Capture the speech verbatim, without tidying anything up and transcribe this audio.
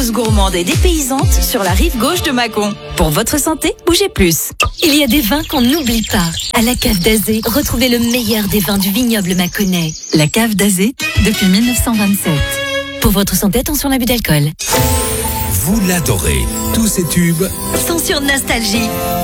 Gourmande et dépaysante sur la rive gauche de Mâcon. Pour votre santé, bougez plus. Il y a des vins qu'on n'oublie pas. À la Cave d'Azé, retrouvez le meilleur des vins du vignoble mâconnais. La Cave d'Azé, depuis mille neuf cent vingt-sept. Pour votre santé, attention à l'abus d'alcool. Vous l'adorez. Tous ces tubes sont sur Nostalgie.